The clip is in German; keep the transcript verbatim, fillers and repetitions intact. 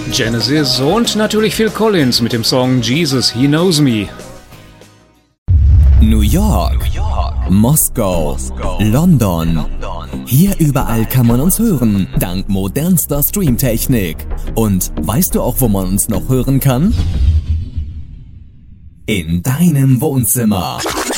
Genesis und natürlich Phil Collins mit dem Song Jesus, He Knows Me. New York, New York. Moskau, Moskau. London. London. Hier überall kann man uns hören, dank modernster Streamtechnik. Und weißt du auch, wo man uns noch hören kann? In deinem Wohnzimmer.